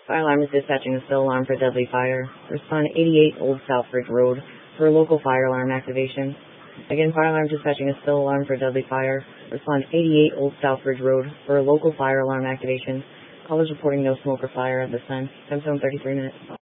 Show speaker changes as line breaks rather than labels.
Fire alarm is dispatching a still alarm for deadly fire. Respond 88 Old Southbridge Road for a local fire alarm activation. Again, fire alarm dispatching a still alarm for deadly fire. Respond 88 Old Southbridge Road for a local fire alarm activation. Callers reporting no smoke or fire at this time. Time zone 33 minutes.